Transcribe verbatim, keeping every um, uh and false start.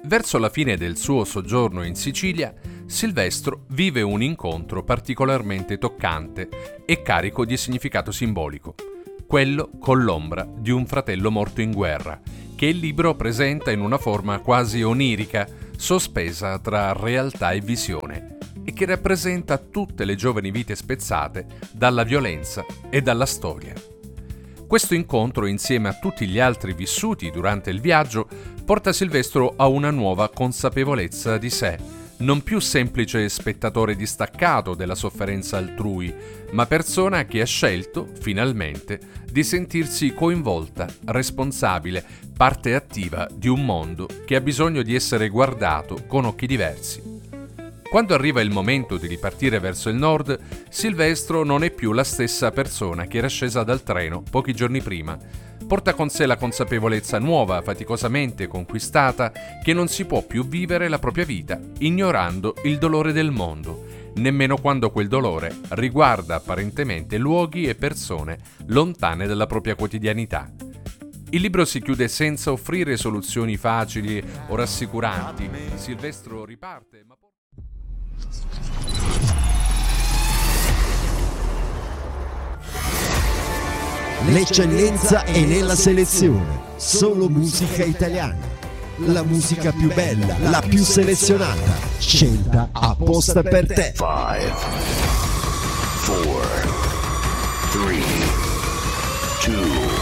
Verso la fine del suo soggiorno in Sicilia, Silvestro vive un incontro particolarmente toccante e carico di significato simbolico, quello con l'ombra di un fratello morto in guerra, che il libro presenta in una forma quasi onirica, sospesa tra realtà e visione, e che rappresenta tutte le giovani vite spezzate dalla violenza e dalla storia. Questo incontro, insieme a tutti gli altri vissuti durante il viaggio, porta Silvestro a una nuova consapevolezza di sé, non più semplice spettatore distaccato della sofferenza altrui, ma persona che ha scelto, finalmente, di sentirsi coinvolta, responsabile, parte attiva di un mondo che ha bisogno di essere guardato con occhi diversi. Quando arriva il momento di ripartire verso il nord, Silvestro non è più la stessa persona che era scesa dal treno pochi giorni prima. Porta con sé la consapevolezza nuova, faticosamente conquistata, che non si può più vivere la propria vita ignorando il dolore del mondo, nemmeno quando quel dolore riguarda apparentemente luoghi e persone lontane dalla propria quotidianità. Il libro si chiude senza offrire soluzioni facili o rassicuranti. Silvestro riparte, ma... L'eccellenza è nella selezione. Solo musica italiana. La musica più bella, la più selezionata, scelta apposta per te. five, four, three, two